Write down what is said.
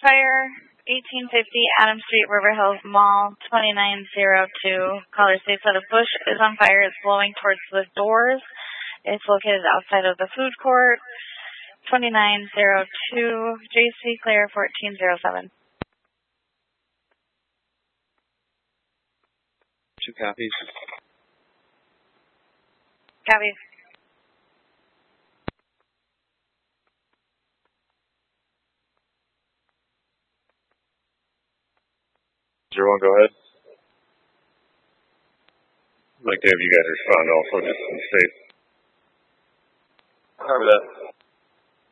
Fire, 1850 Adams Street, River Hills Mall, 2902. Caller states that a bush is on fire. It's blowing towards the doors. It's located outside of the food court. 2902. JC Clear, 1407. 2 copies. Copy. 01, go ahead. I'd like to have you guys respond also, just in state. Cover that.